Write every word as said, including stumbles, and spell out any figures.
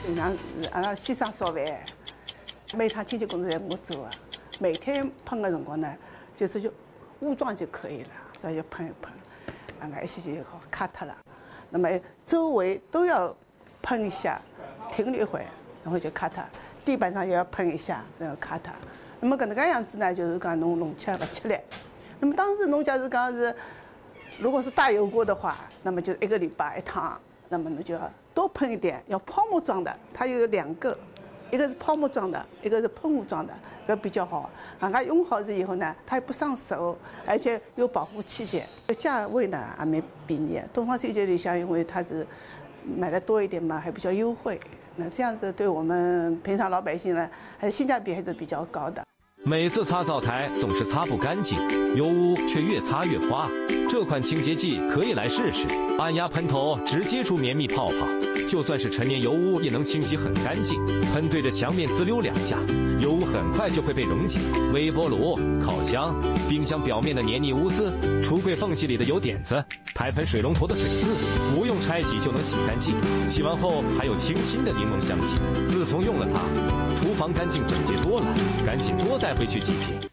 平常阿拉先生烧饭，每趟清洁工作侪我做啊。每天喷的辰光呢，就是就武装就可以了，所以就喷一喷，啊，那一些就好卡脱了。那么周围都要喷一下，停了一会，然后就卡脱。地板上也要喷一下，然后卡脱。那么搿能介样子呢，就是讲侬弄起来勿吃力。那么当时侬假如讲是，如果是大油锅的话，那么就一个礼拜一趟，那么侬就要多喷一点，要泡沫装的，它有两个，一个是泡沫装的，一个是喷雾装的，搿比较好。人家用好了以后呢，它也不伤手，而且有保护器械，价位呢也蛮便宜。东方水节里向，因为它是买的多一点嘛，还比较优惠。那这样子对我们平常老百姓呢，还是性价比还是比较高的。 每次擦灶台总是擦不干净，油污却越擦越花。这款清洁剂可以来试试，按压喷头直接出绵密泡泡，就算是陈年油污也能清洗很干净。喷对着墙面滋溜两下，油污很快就会被溶解。微波炉、烤箱、冰箱表面的黏腻污渍，橱柜缝隙里的油点子，台盆水龙头的水渍，不用拆洗就能洗干净。洗完后还有清新的柠檬香气。自从用了它，厨房干净整洁多了，赶紧多带回去几瓶。